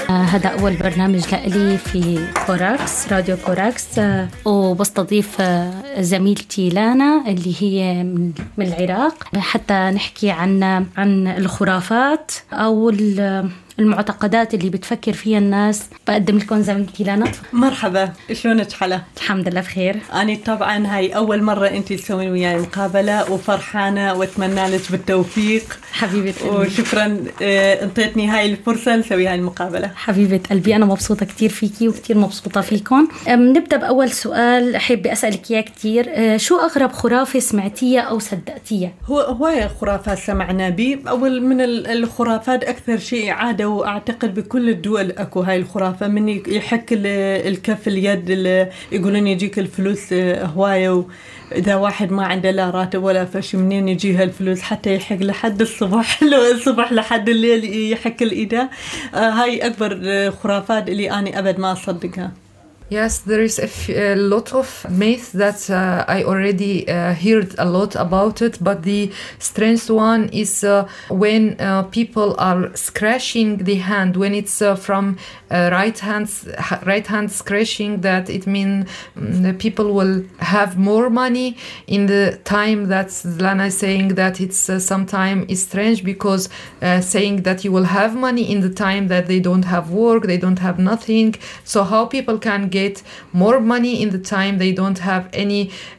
هذا أول برنامج لإلي في كوراكس، راديو كوراكس، وبستضيف زميلتي لانا اللي هي من العراق حتى نحكي عن الخرافات أو المعتقدات اللي بتفكر فيها الناس. بقدم لكم زميلتي لانا. مرحبا، شلونك حلا؟ الحمد لله بخير. أنا طبعا هاي أول مرة أنتي تسوين وياي مقابلة وفرحانة وأتمنى لك بالتوفيق حبيبة قلبي. وشكرا انطيتني هاي الفرصة نسوي هاي المقابلة. حبيبة قلبي، أنا مبسوطة كتير فيكي وكتير مبسوطة فيكم. نبدأ بأول سؤال أحب أسألك إياه كتير. شو أغرب خرافة سمعتيها أو صدقتيها؟ هواية خرافات سمعنا بي. أول من الخرافات أكثر شيء عادة، وأعتقد بكل الدول أكو هاي الخرافة، من يحك الكف اليد يقولون يجيك الفلوس هواية، إذا واحد ما عنده لا راتب ولا فش منين يجيها الفلوس حتى يحك لحد الصبح الصبح لحد الليل يحك الإيدة. هاي أكبر خرافات اللي أنا أبد ما أصدقها. Yes, there is a lot of myths that I already heard a lot about it, but the strange one is when people are scratching the hand, when it's from right hand scratching, that it means the people will have more money in the time that Lana is saying that it's sometimes is strange because saying that you will have money in the time that they don't have work, they don't have nothing. So how people can get more money in the time they don't have any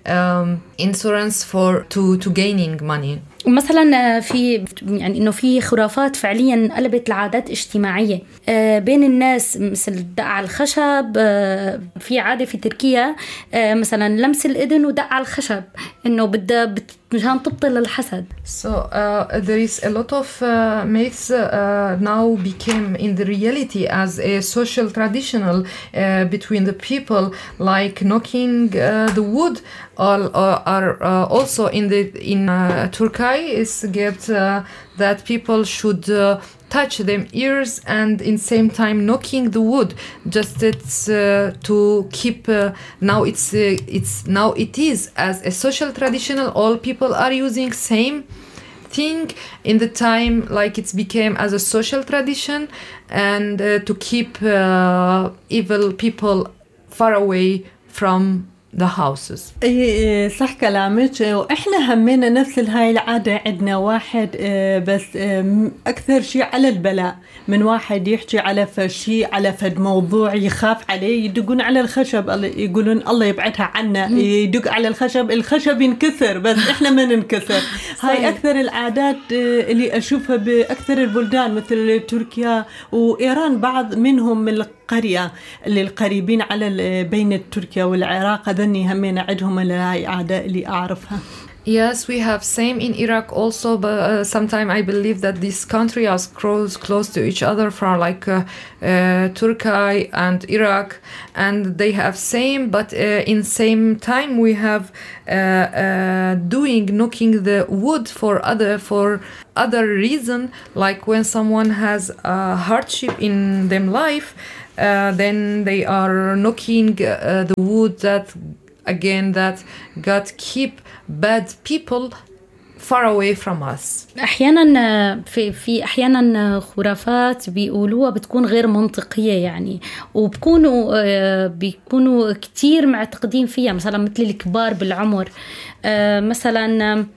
insurance to gaining money. مثلا في يعني إنه في خرافات فعليا قلبت لعادات اجتماعية بين الناس، مثل دق على الخشب. في عادة في تركيا مثلا لمس الإذن ودق على الخشب، إنه مشان تبطل الحسد. So there is a lot of myths now became in the reality as a social traditional between the people, like knocking the wood. Are also in Turkey is get that people should touch them ears and in same time knocking the wood. Just it's to keep now it is as a social traditional. All people are using same thing in the time, like it's became as a social tradition, and to keep evil people far away from the houses. اي صح كلامك. واحنا همينا نفس هاي العادة عندنا واحد، بس اكثر شيء على البلاء، من واحد يحكي على شيء على فد موضوع يخاف عليه يدقون على الخشب، يقولون الله يبعدها عنا، يدق على الخشب ينكسر بس احنا ما ننكسر. هاي اكثر العادات اللي اشوفها باكثر البلدان مثل تركيا وايران، بعض منهم من القرية اللي القريبين على بين تركيا والعراق، هذني همين عندهم هاي عادة اللي أعرفها. Yes, we have same in Iraq also, but sometimes I believe that this country are close to each other from like Turkey and Iraq, and they have same, but in same time we have knocking the wood for other reason, like when someone has a hardship in their life, then they are knocking the wood that God keep bad people far away from us. أحيانا في أحيانا خرافات بيقولوها بتكون غير منطقية يعني، بيكونوا كتير معتقدين فيها، مثلا مثل الكبار بالعمر، مثلا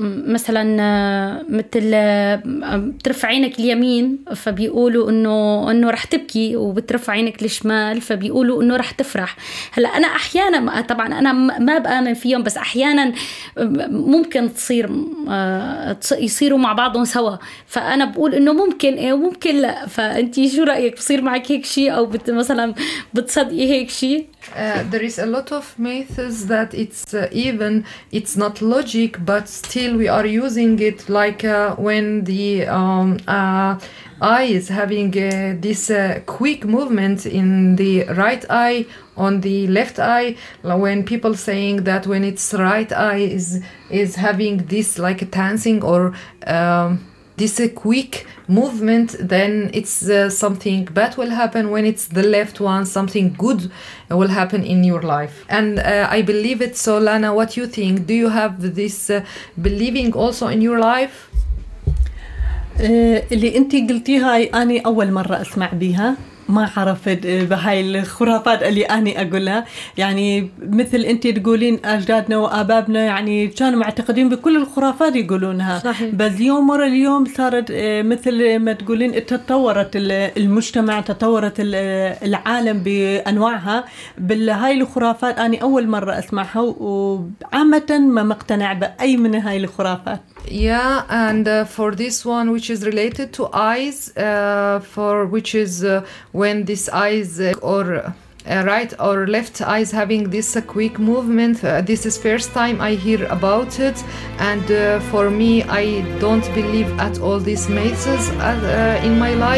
مثل بترفع عينك اليمين فبيقولوا انه رح تبكي، وبترفع عينك الشمال فبيقولوا انه رح تفرح. هلا انا احيانا طبعا انا ما بآمن فيهم، بس احيانا ممكن يصيروا مع بعضهم سوا، فانا بقول انه ممكن ايه وممكن لا. فانتي شو رايك؟ بصير معك هيك شيء او مثلا بتصدقي هيك شيء؟ There is a lot of myths that it's not logic, but still we are using it, like when the eye is having this quick movement in the right eye on the left eye, when people saying that when its right eye is having this like dancing or this quick movement, then it's something bad will happen. When it's the left one, something good will happen in your life. And I believe it. So Lana, what you think? Do you have this believing also in your life? اللي انتي قلتيها أنا أول مرة أسمع بيها. ما عرفت بهاي الخرافات اللي أنا أقولها. يعني مثل أنت تقولين أجدادنا وآبابنا يعني كانوا معتقدين بكل الخرافات يقولونها. صحيح. بس يوم ورا اليوم صارت مثل ما تقولين تطورت المجتمع، تطورت العالم بأنواعها. بالهاي الخرافات أنا أول مرة أسمعها، وعامة ما مقتنع بأي من هاي الخرافات. Yeah, and for this one, which is related to eyes, for which is when this eyes or right or left eyes having this quick movement. This is first time I hear about it, and for me, I don't believe at all these myths in my life.